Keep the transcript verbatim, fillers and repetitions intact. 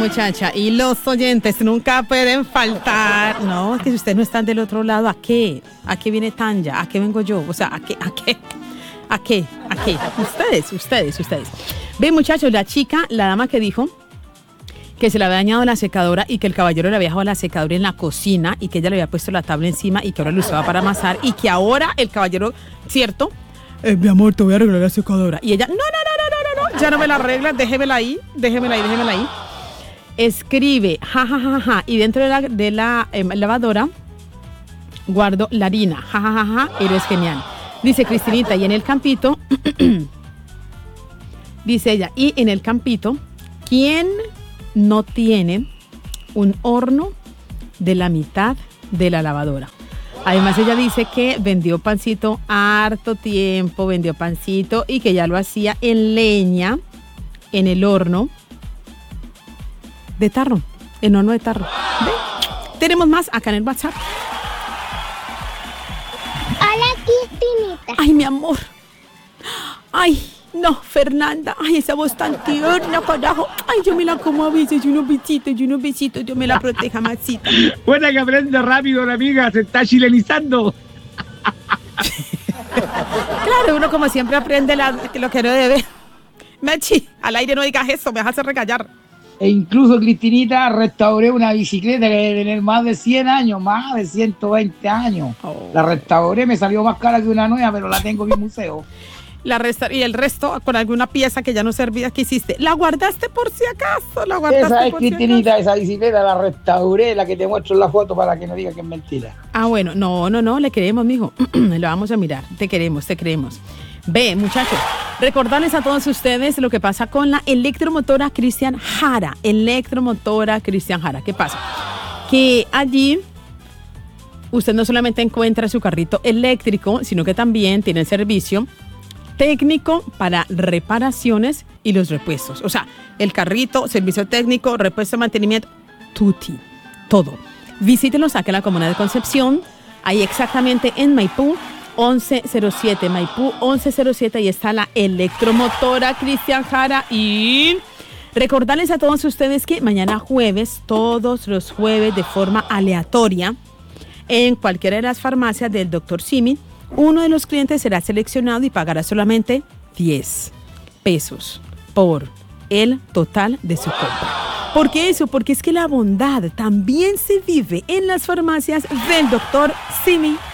muchacha, y los oyentes nunca pueden faltar. No, es que si ustedes no están del otro lado, ¿a qué? ¿A qué viene Tanya? ¿A qué vengo yo? O sea, ¿a qué? ¿A qué? ¿A qué? ¿A qué? Ustedes, ustedes, ustedes. Ven, muchachos, la chica, la dama que dijo que se le había dañado la secadora y que el caballero le había dejado la secadora en la cocina y que ella le había puesto la tabla encima y que ahora lo usaba para amasar y que ahora el caballero, ¿cierto? Eh, mi amor, te voy a arreglar la secadora. Y ella, no, no, no, no, no, no, ya no me la arreglas, déjemela ahí, déjemela ahí, déjemela ahí. Escribe, ja, ja, ja, ja, y dentro de la, de la eh, lavadora guardo la harina, ja, ja, ja, ja, eres genial. Dice Cristinita, y en el campito, dice ella, y en el campito, ¿quién no tiene un horno de la mitad de la lavadora? Además ella dice que vendió pancito harto tiempo, vendió pancito y que ya lo hacía en leña, en el horno de tarro, en horno de tarro. ¿Ve? Tenemos más acá en el WhatsApp. Hola, Cristinita. Ay, mi amor. Ay, no, Fernanda. Ay, esa voz tan tierna, carajo. Ay, yo me la como a veces, y unos besitos, y unos besitos, yo me la proteja, Maxita. Buena que aprende rápido la amiga, se está chilenizando. Claro, uno como siempre aprende la, lo que no debe. Mechi, al aire no digas eso, me vas a hacer regallar. E incluso, Cristinita, restauré una bicicleta que debe tener más de cien años, más de ciento veinte años. Oh. La restauré, me salió más cara que una nueva, pero la tengo en mi museo. La resta- y el resto con alguna pieza que ya no servía que hiciste. ¿La guardaste por si acaso? ¿La guardaste esa es, por Cristinita, si esa bicicleta la restauré, la que te muestro en la foto para que no diga que es mentira. Ah, bueno, no, no, no, le queremos, mijo. Lo vamos a mirar, te queremos, te creemos. Ve, muchachos, recordarles a todos ustedes lo que pasa con la electromotora Cristian Jara. Electromotora Cristian Jara. ¿Qué pasa? Que allí usted no solamente encuentra su carrito eléctrico, sino que también tiene el servicio técnico para reparaciones y los repuestos. O sea, el carrito, servicio técnico, repuesto, mantenimiento, tutti, todo. Visítenos acá en la Comuna de Concepción, ahí exactamente en Maipú, once cero siete, Maipú once cero siete, ahí está la electromotora Cristian Jara. Y recordarles a todos ustedes que mañana jueves, todos los jueves de forma aleatoria, en cualquiera de las farmacias del doctor Simi, uno de los clientes será seleccionado y pagará solamente diez pesos por el total de su compra. ¿Por qué eso? Porque es que la bondad también se vive en las farmacias del doctor Simi